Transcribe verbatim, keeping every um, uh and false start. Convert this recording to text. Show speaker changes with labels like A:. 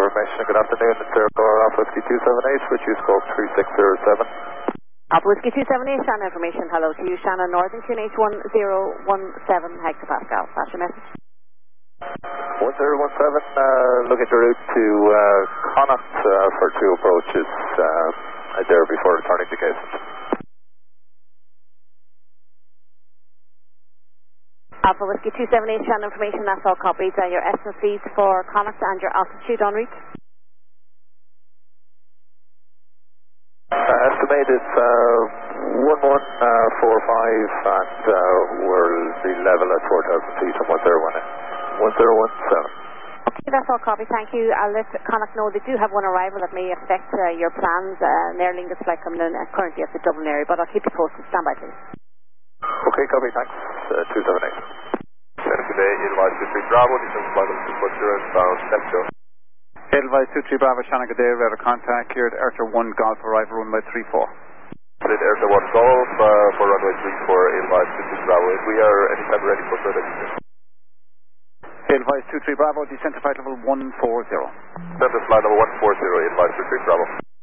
A: information. Good afternoon, it's Aircore Alpha Whiskey two seven eight, which you scope three six zero seven.
B: Alpha Whiskey two seven eight, Shannon information. Hello to you, Shannon. Northern Q N H one zero one seven hectopascal. Pass your message.
A: one zero one seven, uh, look at your route to uh, Connacht uh, for two approaches uh, there before returning to Gateshead.
B: Alpha Whiskey two seven eight, Shannon information. That's all copies. Uh, your estimate fees for Connacht and your altitude en route.
A: Uh, estimated uh, one one four five, and uh, we'll be level at four thousand feet on one zero one seven.
B: Okay, that's all copy. Thank you. I'll let Connacht know they do have one arrival that may affect uh, your plans. Uh, an Aer Lingus flight coming in uh, currently at the Dublin area, but I'll keep you posted. Stand by, please.
A: Okay, copy. Thanks. Uh, two seven eight.
C: Today, Edelweiss two three Bravo, descent flight level two four zero, bound left show.
D: Edelweiss two three Bravo, Shannon, good day. Radar contact here at Airter one Golf, arrival runway three four.
C: Split Airter one Golf uh, for runway three four, Edelweiss two three Bravo. If we are anytime ready for further descent.
D: Edelweiss two three Bravo, descent to flight level one four zero.
C: Descent to flight level one four zero, Edelweiss two three Bravo.